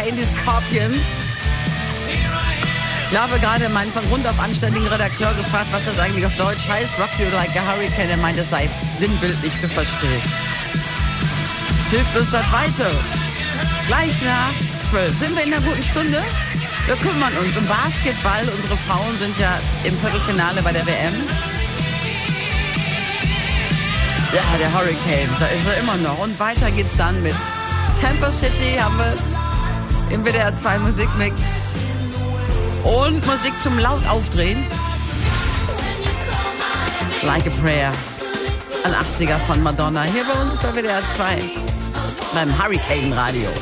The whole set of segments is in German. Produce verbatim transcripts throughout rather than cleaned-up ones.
Hurricane, die Scorpions. Ich habe gerade meinen von Grund auf anständigen Redakteur gefragt, was das eigentlich auf Deutsch heißt. Rock You Like a Hurricane. Er meint, es sei sinnbildlich zu verstehen. Hilft uns das weiter. Gleich nach zwölf sind wir in einer guten Stunde. Wir kümmern uns um Basketball. Unsere Frauen sind ja im Viertelfinale bei der W M. Ja, der Hurricane, da ist er immer noch. Und weiter geht's dann mit Temple City, haben wir im W D R zwei Musikmix. Und Musik zum laut aufdrehen. Like a Prayer. Ein achtziger von Madonna. Hier bei uns bei W D R zwei. Beim Hurricane Radio.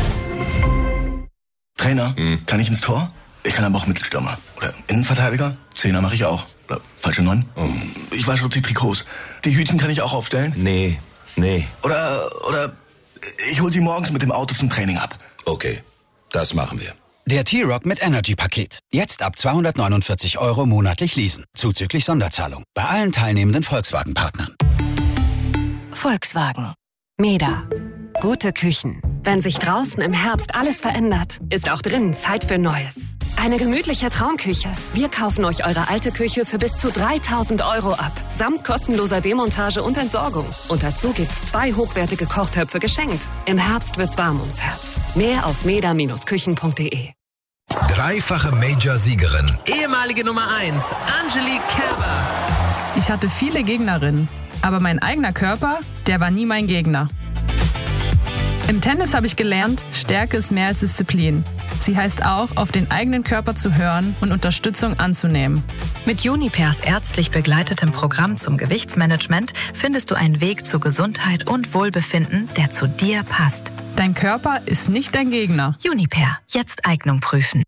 Trainer, hm. kann ich ins Tor? Ich kann aber auch Mittelstürmer. Oder Innenverteidiger? Zehner mache ich auch. Oder falsche Neun? Oh. Ich wasche die Trikots. Die Hütchen kann ich auch aufstellen? Nee, nee. Oder, oder ich hol sie morgens mit dem Auto zum Training ab. Okay, das machen wir. Der T-Rock mit Energy-Paket. Jetzt ab zweihundertneunundvierzig Euro monatlich leasen. Zuzüglich Sonderzahlung. Bei allen teilnehmenden Volkswagen-Partnern. Volkswagen. Meda. Gute Küchen. Wenn sich draußen im Herbst alles verändert, ist auch drinnen Zeit für Neues. Eine gemütliche Traumküche. Wir kaufen euch eure alte Küche für bis zu dreitausend Euro ab. Samt kostenloser Demontage und Entsorgung. Und dazu gibt's zwei hochwertige Kochtöpfe geschenkt. Im Herbst wird's warm ums Herz. Mehr auf meda Bindestrich küchen punkt de. Dreifache Major-Siegerin. Ehemalige Nummer eins, Angelique Kerber. Ich hatte viele Gegnerinnen, aber mein eigener Körper, der war nie mein Gegner. Im Tennis habe ich gelernt, Stärke ist mehr als Disziplin. Sie heißt auch, auf den eigenen Körper zu hören und Unterstützung anzunehmen. Mit Junipers ärztlich begleitetem Programm zum Gewichtsmanagement findest du einen Weg zu Gesundheit und Wohlbefinden, der zu dir passt. Dein Körper ist nicht dein Gegner. Juniper, jetzt Eignung prüfen.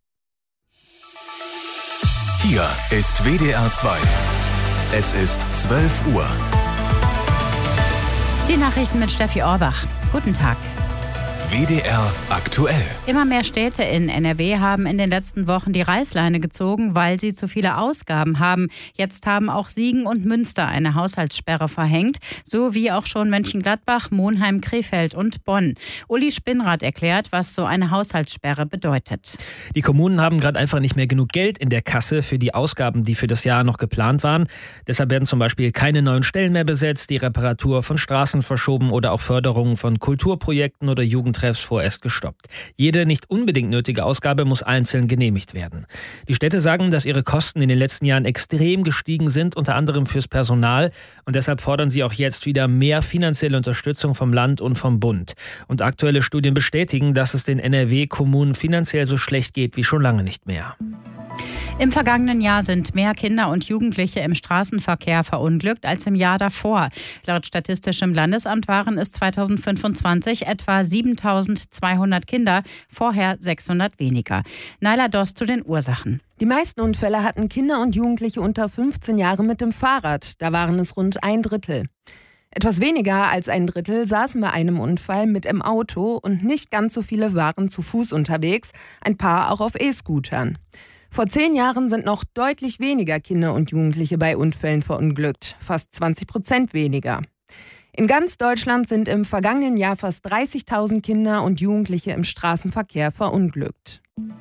Hier ist W D R zwei. Es ist zwölf Uhr. Die Nachrichten mit Steffi Orbach. Guten Tag. W D R aktuell. Immer mehr Städte in N R W haben in den letzten Wochen die Reißleine gezogen, weil sie zu viele Ausgaben haben. Jetzt haben auch Siegen und Münster eine Haushaltssperre verhängt, so wie auch schon Mönchengladbach, Monheim, Krefeld und Bonn. Uli Spinnrad erklärt, was so eine Haushaltssperre bedeutet. Die Kommunen haben gerade einfach nicht mehr genug Geld in der Kasse für die Ausgaben, die für das Jahr noch geplant waren. Deshalb werden zum Beispiel keine neuen Stellen mehr besetzt, die Reparatur von Straßen verschoben oder auch Förderungen von Kulturprojekten oder Jugendtreffs vorerst gestoppt. Jede nicht unbedingt nötige Ausgabe muss einzeln genehmigt werden. Die Städte sagen, dass ihre Kosten in den letzten Jahren extrem gestiegen sind, unter anderem fürs Personal. Und deshalb fordern sie auch jetzt wieder mehr finanzielle Unterstützung vom Land und vom Bund. Und aktuelle Studien bestätigen, dass es den N R W-Kommunen finanziell so schlecht geht wie schon lange nicht mehr. Im vergangenen Jahr sind mehr Kinder und Jugendliche im Straßenverkehr verunglückt als im Jahr davor. Laut Statistischem Landesamt waren es zweitausendfünfundzwanzig etwa siebentausendzweihundert Kinder, vorher sechshundert weniger. Naila Dost zu den Ursachen. Die meisten Unfälle hatten Kinder und Jugendliche unter fünfzehn Jahren mit dem Fahrrad. Da waren es rund ein Drittel. Etwas weniger als ein Drittel saßen bei einem Unfall mit im Auto und nicht ganz so viele waren zu Fuß unterwegs, ein paar auch auf E-Scootern. Vor zehn Jahren sind noch deutlich weniger Kinder und Jugendliche bei Unfällen verunglückt, fast zwanzig Prozent weniger. In ganz Deutschland sind im vergangenen Jahr fast dreißigtausend Kinder und Jugendliche im Straßenverkehr verunglückt.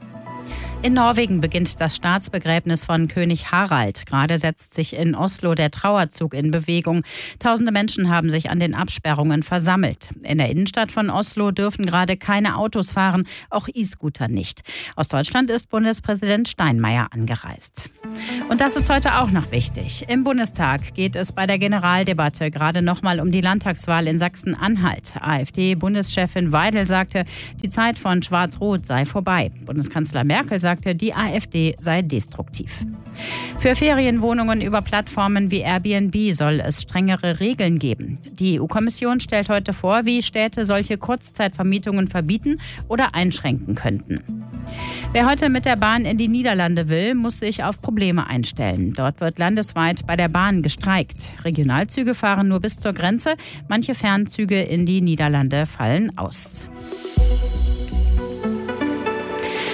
In Norwegen beginnt das Staatsbegräbnis von König Harald. Gerade setzt sich in Oslo der Trauerzug in Bewegung. Tausende Menschen haben sich an den Absperrungen versammelt. In der Innenstadt von Oslo dürfen gerade keine Autos fahren, auch E-Scooter nicht. Aus Deutschland ist Bundespräsident Steinmeier angereist. Und das ist heute auch noch wichtig. Im Bundestag geht es bei der Generaldebatte gerade noch mal um die Landtagswahl in Sachsen-Anhalt. AfD-Bundeschefin Weidel sagte, die Zeit von Schwarz-Rot sei vorbei. Bundeskanzler Merkel sagte, die AfD sei destruktiv. Für Ferienwohnungen über Plattformen wie Airbnb soll es strengere Regeln geben. Die E U-Kommission stellt heute vor, wie Städte solche Kurzzeitvermietungen verbieten oder einschränken könnten. Wer heute mit der Bahn in die Niederlande will, muss sich auf Probleme einstellen. Dort wird landesweit bei der Bahn gestreikt. Regionalzüge fahren nur bis zur Grenze. Manche Fernzüge in die Niederlande fallen aus.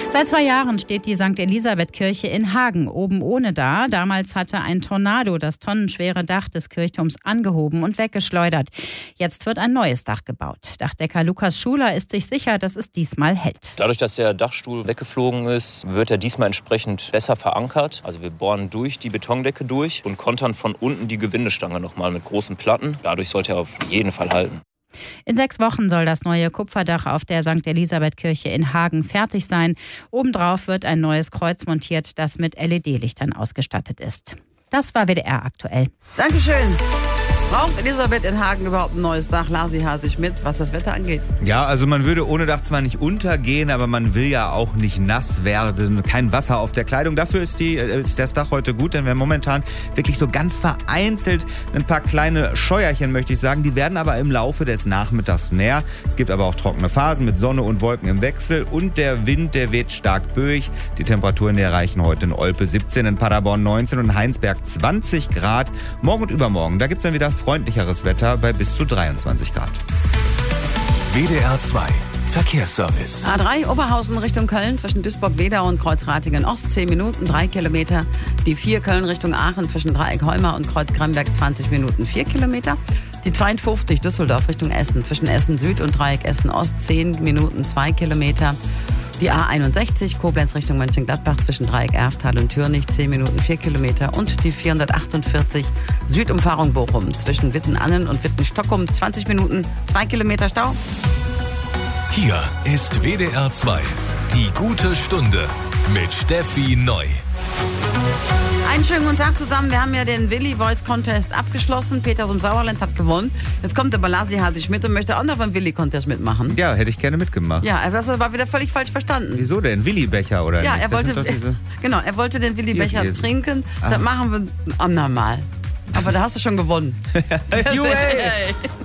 Seit zwei Jahren steht die Sankt Elisabeth-Kirche in Hagen oben ohne da. Damals hatte ein Tornado das tonnenschwere Dach des Kirchturms angehoben und weggeschleudert. Jetzt wird ein neues Dach gebaut. Dachdecker Lukas Schuler ist sich sicher, dass es diesmal hält. Dadurch, dass der Dachstuhl weggeflogen ist, wird er diesmal entsprechend besser verankert. Also wir bohren durch die Betondecke durch und kontern von unten die Gewindestange nochmal mit großen Platten. Dadurch sollte er auf jeden Fall halten. In sechs Wochen soll das neue Kupferdach auf der Sankt Elisabeth-Kirche in Hagen fertig sein. Obendrauf wird ein neues Kreuz montiert, das mit L E D-Lichtern ausgestattet ist. Das war W D R aktuell. Dankeschön. Braucht Elisabeth in Hagen überhaupt ein neues Dach? Lasi Hasig mit, was das Wetter angeht. Ja, also man würde ohne Dach zwar nicht untergehen, aber man will ja auch nicht nass werden. Kein Wasser auf der Kleidung. Dafür ist, die, ist das Dach heute gut, denn wir haben momentan wirklich so ganz vereinzelt ein paar kleine Scheuerchen, möchte ich sagen. Die werden aber im Laufe des Nachmittags mehr. Es gibt aber auch trockene Phasen mit Sonne und Wolken im Wechsel. Und der Wind, der weht stark böig. Die Temperaturen die erreichen heute in Olpe siebzehn, in Paderborn neunzehn und in Heinsberg zwanzig Grad. Morgen und übermorgen, da gibt es dann wieder freundlicheres Wetter bei bis zu dreiundzwanzig Grad. W D R zwei Verkehrsservice. A drei Oberhausen Richtung Köln zwischen Duisburg-Wedau und Kreuz-Ratingen-Ost zehn Minuten, drei Kilometer. Die vier Köln Richtung Aachen zwischen Dreieck-Heumar und Kreuz-Gramberg zwanzig Minuten, vier Kilometer. Die zweiundfünfzig Düsseldorf Richtung Essen zwischen Essen Süd und Dreieck Essen Ost zehn Minuten, zwei Kilometer. Die A einundsechzig Koblenz Richtung Mönchengladbach zwischen Dreieck Erftal und Türnich zehn Minuten, vier Kilometer. Und die vierhundertachtundvierzig Südumfahrung Bochum zwischen Witten-Annen und Witten-Stockholm zwanzig Minuten, zwei Kilometer Stau. Hier ist W D R zwei, die gute Stunde mit Steffi Neu. Einen schönen guten Tag zusammen. Wir haben ja den Willi Voice Contest abgeschlossen. Peter aus dem Sauerland hat gewonnen. Jetzt kommt der Lasi Hasig mit und möchte auch noch beim Willi Contest mitmachen. Ja, hätte ich gerne mitgemacht. Ja, das war wieder völlig falsch verstanden. Wieso denn? Willi-Becher oder ja, nicht? Er wollte, diese... Genau, er wollte den Willi-Becher trinken. Ah. Das machen wir ein andermal. Aber da hast du schon gewonnen. Juhu, hey.